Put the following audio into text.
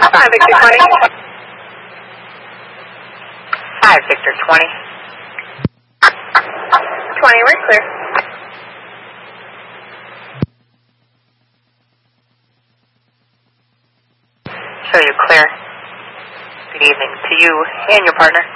5 Victor 20. 5 Victor 20. 20, we're clear. Show you clear. Good evening to you and your partner.